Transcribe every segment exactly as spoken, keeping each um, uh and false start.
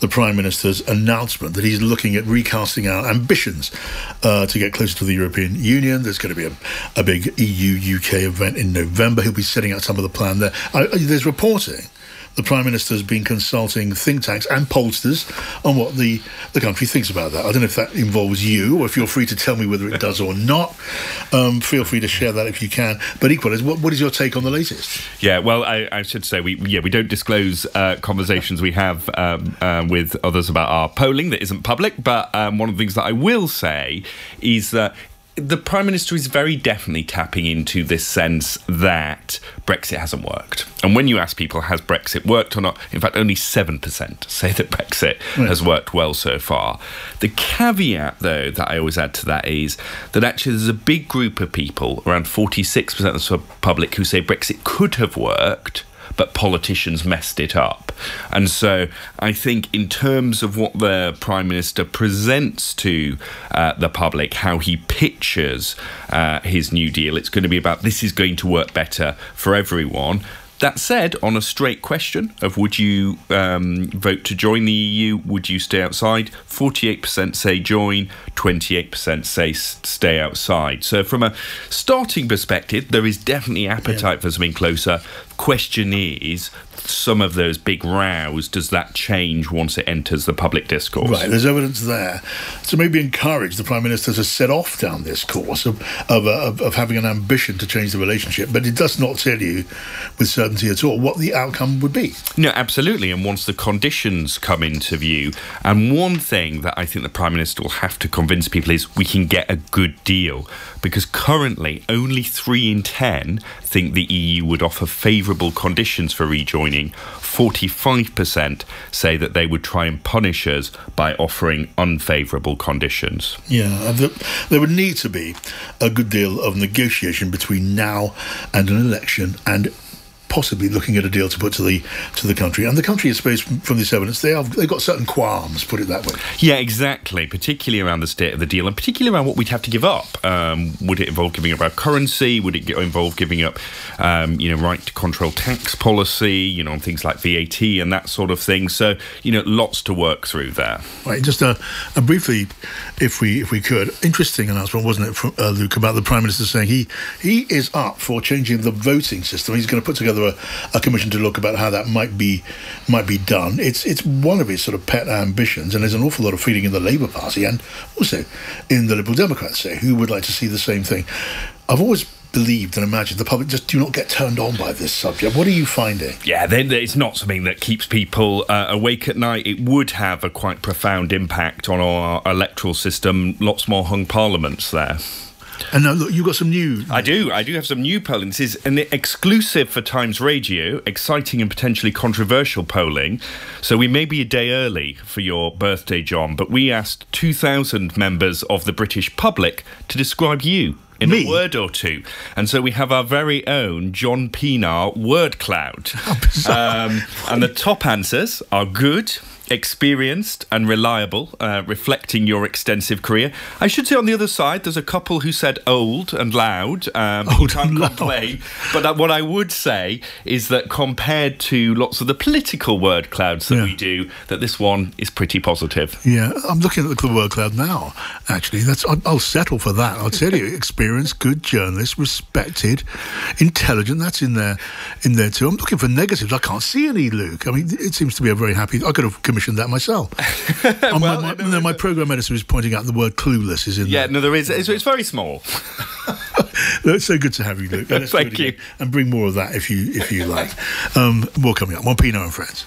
the Prime Minister's announcement that he's looking at recasting our ambitions uh, to get closer to the European Union. There's going to be a, a big E U U K event in November. He'll be setting out some of the plan there. Uh, there's reporting the Prime Minister has been consulting think tanks and pollsters on what the, the country thinks about that. I don't know if that involves you, or if you're free to tell me whether it does or not. Um, feel free to share that if you can. But equally, what, what is your take on the latest? Yeah, well, I, I should say, we yeah we don't disclose uh, conversations we have um, uh, with others about our polling that isn't public. But um, one of the things that I will say is that the Prime Minister is very definitely tapping into this sense that Brexit hasn't worked. And when you ask people, has Brexit worked or not? In fact, only seven percent say that Brexit yeah. has worked well so far. The caveat, though, that I always add to that is that actually there's a big group of people, around forty-six percent of the public, who say Brexit could have worked, but politicians messed it up. And so I think in terms of what the Prime Minister presents to uh, the public, how he pictures uh, his New Deal, it's going to be about this is going to work better for everyone. That said, on a straight question of would you um, vote to join the E U, would you stay outside, forty-eight percent say join, twenty-eight percent say stay outside. So from a starting perspective, there is definitely appetite yeah. for something closer. Question is, some of those big rows, does that change once it enters the public discourse? Right, there's evidence there. So maybe encourage the Prime Minister to set off down this course of, of, of, of having an ambition to change the relationship, but it does not tell you with certainty at all what the outcome would be. No, absolutely, and once the conditions come into view, and one thing that I think the Prime Minister will have to convince people is we can get a good deal, because currently only three in ten think the E U would offer favourable conditions for rejoining. forty-five percent say that they would try and punish us by offering unfavourable conditions. Yeah, there would need to be a good deal of negotiation between now and an election, and possibly looking at a deal to put to the to the country. And the country, I suppose, from this evidence, they have they've got certain qualms, put it that way. Yeah, exactly, particularly around the state of the deal, and particularly around what we'd have to give up. Um, would it involve giving up our currency? Would it involve giving up, um, you know, right to control tax policy, you know, on things like V A T and that sort of thing? So, you know, lots to work through there. Right, just uh, uh, briefly, if we if we could, interesting announcement, wasn't it, from uh, Luke, about the Prime Minister saying he he is up for changing the voting system. He's going to put together A, a commission to look about how that might be might be done. It's it's one of his sort of pet ambitions, and there's an awful lot of feeling in the Labour Party and also in the Liberal Democrats, say, who would like to see the same thing. I've always believed and imagined the public just do not get turned on by this subject. What are you finding? Yeah, then it's not something that keeps people uh, awake at night. It would have a quite profound impact on our electoral system. Lots more hung parliaments there. And now, look, you've got some new... I do. I do have some new polling. This is an exclusive for Times Radio, exciting and potentially controversial polling. So we may be a day early for your birthday, John, but we asked two thousand members of the British public to describe you in Me? a word or two. And so we have our very own John Pienaar word cloud. How bizarre. Um, and the top answers are good, experienced and reliable, uh, reflecting your extensive career. I should say on the other side, there's a couple who said old and loud. Um, old can't and loud. complain. But uh, what I would say is that compared to lots of the political word clouds that yeah. we do, that this one is pretty positive. Yeah, I'm looking at the word cloud now, actually. That's I'll, I'll settle for that. I'll tell you, experienced, good journalist, respected, intelligent, that's in there, in there too. I'm looking for negatives. I can't see any, Luke. I mean, it seems to be a very happy... I could have commissioned that myself. well, my, my, no, no, my programme editor is pointing out the word clueless is in yeah, there. Yeah, no, there is. It's, it's very small. It's so good to have you, Luke. Let's Thank you. And bring more of that if you if you like. Um, more coming up. One Pienaar and Friends.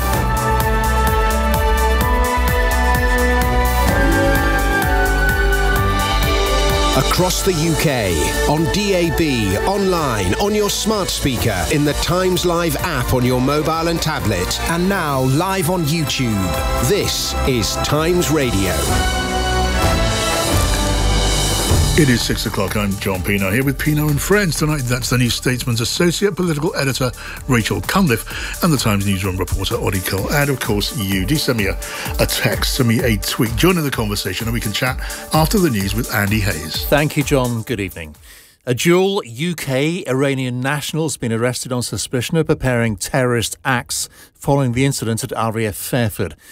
Across the U K, on D A B, online, on your smart speaker, in the Times Live app on your mobile and tablet, and now live on YouTube. This is Times Radio. It is six o'clock. I'm John Pienaar here with Pienaar and Friends. Tonight, that's the New Statesman's Associate Political Editor, Rachel Cunliffe, and the Times Newsroom reporter, Audie Cole. And, of course, you. Do send me a, a text, send me a tweet. Join in the conversation, and we can chat after the news with Andy Hayes. Thank you, John. Good evening. A dual U K-Iranian national has been arrested on suspicion of preparing terrorist acts following the incident at R A F Fairford.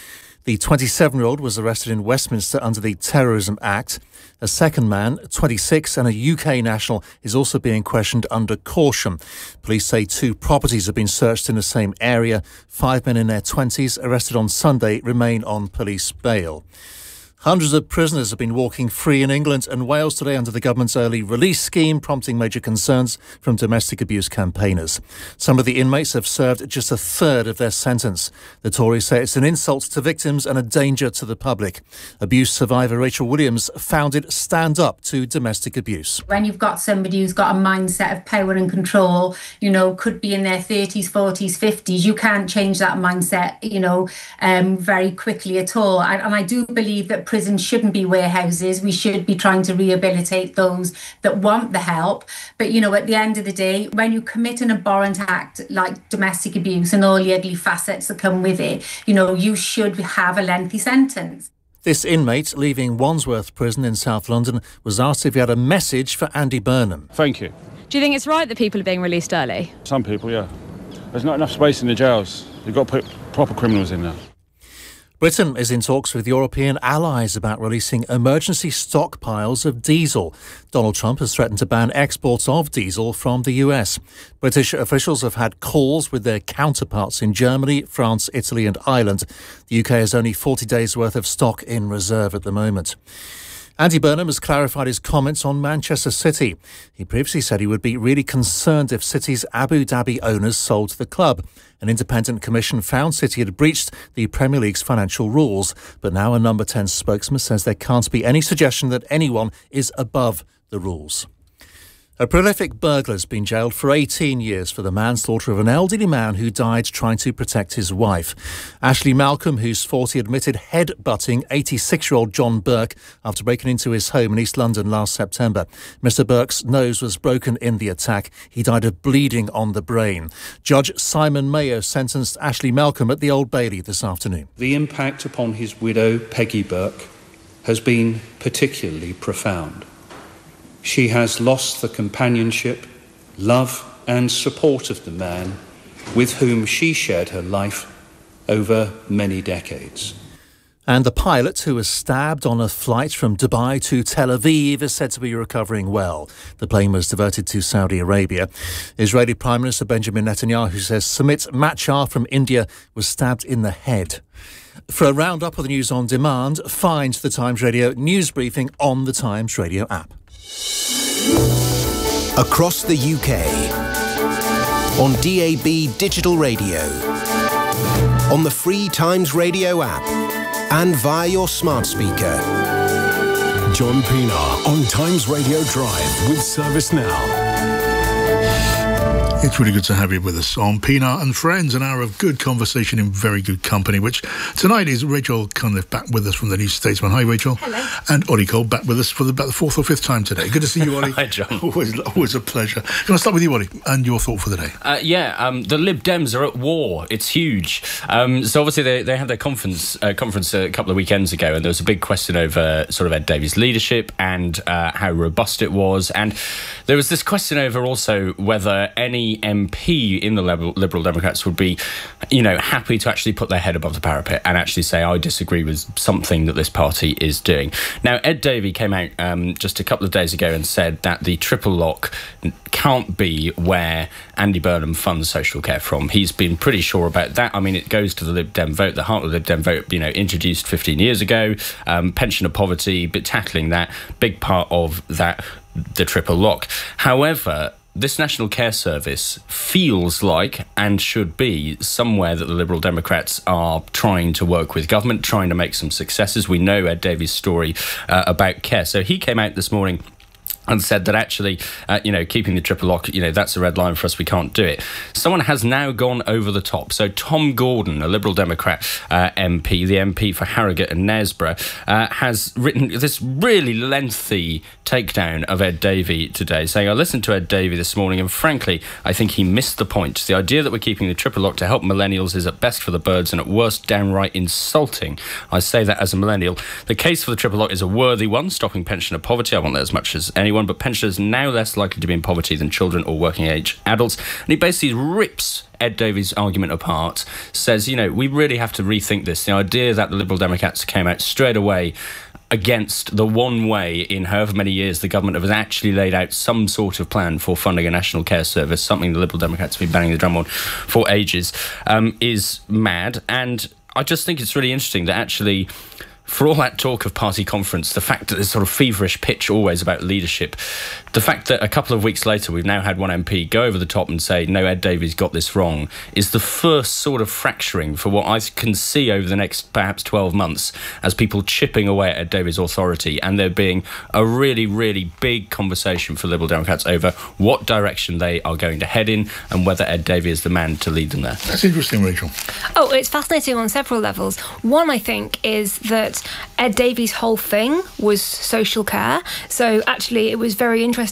The twenty-seven-year-old was arrested in Westminster under the Terrorism Act. A second man, twenty-six, and a U K national is also being questioned under caution. Police say two properties have been searched in the same area. Five men in their twenties, arrested on Sunday, remain on police bail. Hundreds of prisoners have been walking free in England and Wales today under the government's early release scheme, prompting major concerns from domestic abuse campaigners. Some of the inmates have served just a third of their sentence. The Tories say it's an insult to victims and a danger to the public. Abuse survivor Rachel Williams founded Stand Up to Domestic Abuse. When you've got somebody who's got a mindset of power and control, you know, could be in their thirties, forties, fifties, you can't change that mindset, you know, um, very quickly at all. And, and I do believe that prisons shouldn't be warehouses. We should be trying to rehabilitate those that want the help. But, you know, at the end of the day, when you commit an abhorrent act like domestic abuse and all the ugly facets that come with it, you know, you should have a lengthy sentence. This inmate leaving Wandsworth Prison in South London was asked if he had a message for Andy Burnham. Thank you. Do you think it's right that people are being released early? Some people, yeah. There's not enough space in the jails. You've got to put proper criminals in there. Britain is in talks with European allies about releasing emergency stockpiles of diesel. Donald Trump has threatened to ban exports of diesel from the U S. British officials have had calls with their counterparts in Germany, France, Italy and Ireland. The U K has only forty days' worth of stock in reserve at the moment. Andy Burnham has clarified his comments on Manchester City. He previously said he would be really concerned if City's Abu Dhabi owners sold the club. An independent commission found City had breached the Premier League's financial rules, but now a Number ten spokesman says there can't be any suggestion that anyone is above the rules. A prolific burglar has been jailed for eighteen years for the manslaughter of an elderly man who died trying to protect his wife. Ashley Malcolm, who's forty, admitted head-butting eighty-six-year-old John Burke after breaking into his home in East London last September. Mister Burke's nose was broken in the attack. He died of bleeding on the brain. Judge Simon Mayo sentenced Ashley Malcolm at the Old Bailey this afternoon. The impact upon his widow, Peggy Burke, has been particularly profound. She has lost the companionship, love and support of the man with whom she shared her life over many decades. And the pilot who was stabbed on a flight from Dubai to Tel Aviv is said to be recovering well. The plane was diverted to Saudi Arabia. Israeli Prime Minister Benjamin Netanyahu says Sumit Machar from India was stabbed in the head. For a roundup of the news on demand, find the Times Radio news briefing on the Times Radio app. Across the U K, on D A B digital radio, on the free Times Radio app, and via your smart speaker. John Pienaar on Times Radio Drive with Service Now. It's really good to have you with us on Pienaar and Friends, an hour of good conversation in very good company, which tonight is Rachel Cunliffe back with us from the New Statesman. Hi, Rachel. Hello. And Ollie Cole back with us for the, about the fourth or fifth time today. Good to see you, Ollie. Hi, John. Always, always a pleasure. Can I start with you, Ollie, and your thought for the day? Uh, yeah, um, the Lib Dems are at war. It's huge. Um, so obviously they, they had their conference uh, conference a couple of weekends ago, and there was a big question over sort of Ed Davey's leadership and uh, how robust it was. And there was this question over also whether any M P in the Liberal, Liberal Democrats would be, you know, happy to actually put their head above the parapet and actually say, I disagree with something that this party is doing. Now, Ed Davey came out um, just a couple of days ago and said that the triple lock can't be where Andy Burnham funds social care from. He's been pretty sure about that. I mean, it goes to the Lib Dem vote, the heart of the Lib Dem vote, you know, introduced fifteen years ago, um, pensioner poverty, but tackling that, big part of that, the triple lock. However, this National Care Service feels like, and should be, somewhere that the Liberal Democrats are trying to work with government, trying to make some successes. We know Ed Davey's story uh, about care. So he came out this morning and said that actually, uh, you know, keeping the triple lock, you know, that's a red line for us, we can't do it. Someone has now gone over the top. So Tom Gordon, a Liberal Democrat uh, M P, the M P for Harrogate and Knaresborough, uh, has written this really lengthy takedown of Ed Davey today, saying, I listened to Ed Davey this morning and frankly, I think he missed the point. The idea that we're keeping the triple lock to help millennials is at best for the birds and at worst downright insulting. I say that as a millennial. The case for the triple lock is a worthy one, stopping pensioner poverty. I want that as much as anyone. twenty-one, but pensioners now less likely to be in poverty than children or working age adults. And he basically rips Ed Davey's argument apart, says, you know, we really have to rethink this. The idea that the Liberal Democrats came out straight away against the one way in however many years the government has actually laid out some sort of plan for funding a national care service, something the Liberal Democrats have been banging the drum on for ages, um, is mad. And I just think it's really interesting that actually, for all that talk of party conference, the fact that there's sort of feverish pitch always about leadership, the fact that a couple of weeks later we've now had one M P go over the top and say, no, Ed Davey's got this wrong, is the first sort of fracturing for what I can see over the next perhaps twelve months as people chipping away at Ed Davey's authority, and there being a really, really big conversation for Liberal Democrats over what direction they are going to head in and whether Ed Davey is the man to lead them there. That's interesting, Rachel. Oh, it's fascinating on several levels. One, I think, is that Ed Davey's whole thing was social care. So actually it was very interesting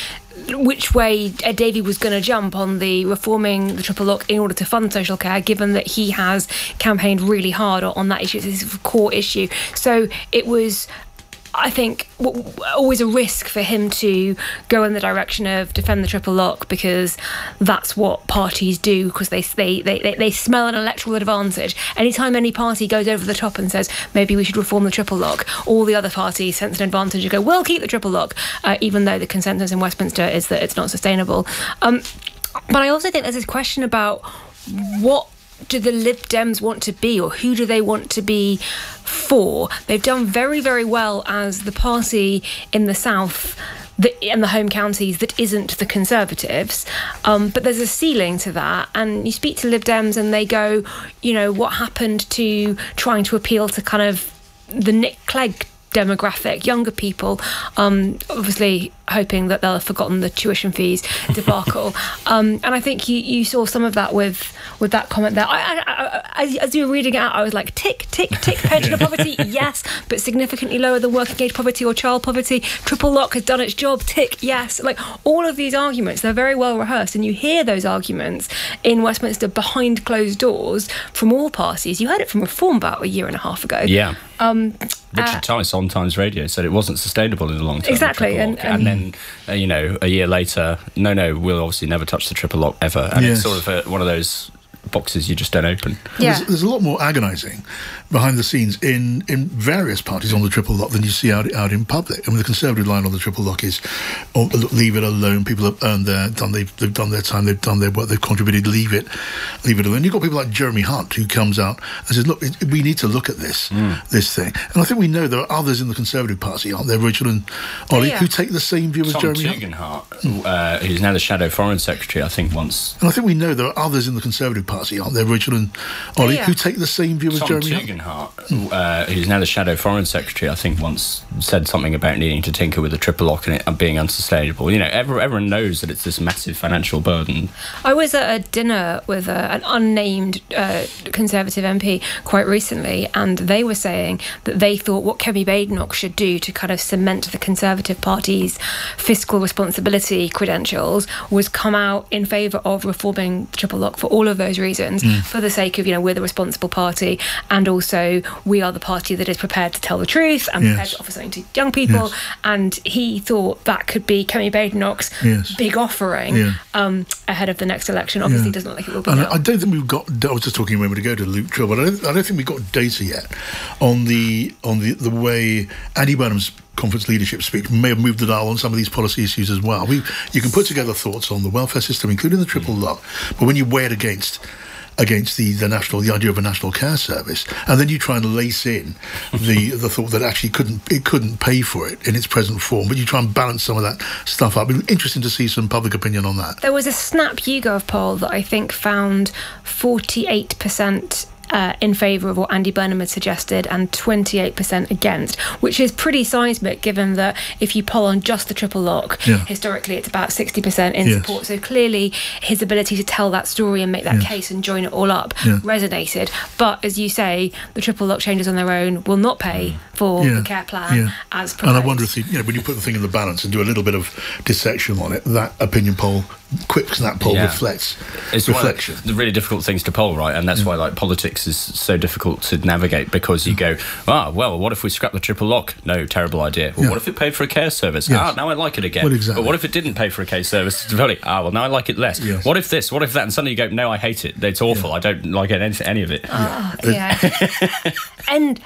which way Ed Davey was going to jump on the reforming the triple lock in order to fund social care, given that he has campaigned really hard on that issue. It's a core issue. So it was, I think, always a risk for him to go in the direction of defend the triple lock, because that's what parties do, because they they, they they smell an electoral advantage. Anytime any party goes over the top and says maybe we should reform the triple lock, all the other parties sense an advantage and go, we'll keep the triple lock, uh, even though the consensus in Westminster is that it's not sustainable. Um, but I also think there's this question about what do the Lib Dems want to be, or who do they want to be for? They've done very, very well as the party in the South that, and the home counties that isn't the Conservatives, um, but there's a ceiling to that. And you speak to Lib Dems and they go, you know, what happened to trying to appeal to kind of the Nick Clegg demographic, younger people, um, obviously hoping that they'll have forgotten the tuition fees debacle. um, and I think you, you saw some of that with with that comment there. I, I, I, as you were reading it out, I was like, tick, tick, tick, pensioner poverty, yes, but significantly lower than working age poverty or child poverty. Triple lock has done its job, tick, yes. Like, all of these arguments, they're very well rehearsed, and you hear those arguments in Westminster behind closed doors from all parties. You heard it from Reform about a year and a half ago. Yeah. Um, Richard uh, Tice on Times Radio said it wasn't sustainable in the long term. Exactly. And, and, and then, uh, you know, a year later, no, no, we'll obviously never touch the triple lock ever. And yes. It's sort of a, one of those boxes you just don't open. Yeah. There's, there's a lot more agonising behind the scenes in, in various parties on the triple lock than you see out out in public. I mean, the Conservative line on the triple lock is, oh, leave it alone. People have earned their, done they've, they've done their time, they've done their work, they've contributed. Leave it, leave it alone. You've got people like Jeremy Hunt who comes out and says, look, it, we need to look at this mm. this thing. And I think we know there are others in the Conservative Party, aren't there, Rachel and Ollie, yeah. who take the same view Tom as Jeremy Tugendhat, Hunt, uh, who's now the Shadow Foreign Secretary, I think once. And I think we know there are others in the Conservative Party, aren't there, Rachel and Ollie, yeah. who take the same view as Tom Jeremy Tugendhat, mm. uh, who's now the Shadow Foreign Secretary, I think once said something about needing to tinker with the triple lock and it being unsustainable. You know, everyone, everyone knows that it's this massive financial burden. I was at a dinner with a, an unnamed uh, Conservative M P quite recently, and they were saying that they thought what Kemi Badenoch should do to kind of cement the Conservative Party's fiscal responsibility credentials was come out in favour of reforming the triple lock for all of those reasons, mm. for the sake of, you know, we're the responsible party, and also we are the party that is prepared to tell the truth and yes. prepared to offer something to young people. Yes. And he thought that could be Kemi Badenoch's yes. big offering yeah. um, ahead of the next election. Obviously, yeah. doesn't look like it will be. And now. I don't think we've got. I was just talking a moment ago to Luke Trill, but I don't, I don't think we've got data yet on the on the the way Andy Burnham's conference leadership speech may have moved the dial on some of these policy issues as well. We you can put together thoughts on the welfare system, including the triple lock, but when you weigh it against against the, the national the idea of a national care service, and then you try and lace in the the thought that actually couldn't it couldn't pay for it in its present form, but you try and balance some of that stuff up. It'd be interesting to see some public opinion on that. There was a Snap YouGov poll that I think found forty-eight percent Uh, in favour of what Andy Burnham had suggested and twenty-eight percent against, which is pretty seismic given that if you poll on just the triple lock, yeah. historically it's about sixty percent in yes. support. So clearly his ability to tell that story and make that yes. case and join it all up yeah. resonated. But as you say, the triple lock changes on their own will not pay for yeah. the care plan yeah. as proposed. And I wonder if, the, you know, when you put the thing in the balance and do a little bit of dissection on it, that opinion poll quick as that poll Yeah. reflects It's reflection. one of the really difficult things to poll, right? And that's why like politics is so difficult to navigate, because you go, ah, well, what if we scrap the triple lock? No, terrible idea. Well, Yeah. what if it paid for a care service? Yes. Ah, now I like it again. Well, exactly. But what if it didn't pay for a care service? It's really, ah, well, now I like it less. Yes. What if this? What if that? And suddenly you go, no, I hate it. It's awful. I don't like any, any of it. Oh, yeah. End